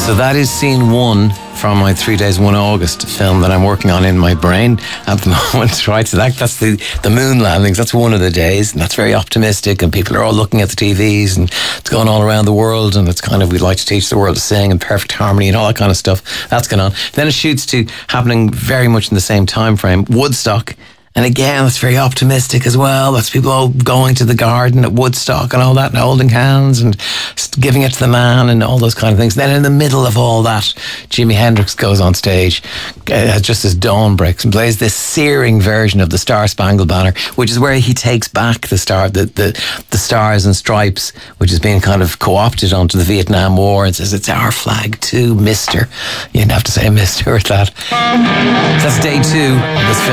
So that is scene one from my 3 Days 1 August film that I'm working on in my brain at the moment, right? So that's the moon landings. That's one of the days, and that's very optimistic, and people are all looking at the TVs, and it's going all around the world, and it's kind of, we'd like to teach the world to sing in perfect harmony and all that kind of stuff. That's going on. Then it shoots to happening very much in the same time frame, Woodstock. And again, that's very optimistic as well. That's people all going to the garden at Woodstock and all that, and holding hands and giving it to the man and all those kind of things. Then in the middle of all that, Jimi Hendrix goes on stage just as dawn breaks and plays this searing version of the Star Spangled Banner, which is where he takes back the stars and stripes, which is being kind of co-opted onto the Vietnam War, and says, "It's our flag too, mister." You didn't have to say mister with that. So that's day two of this film.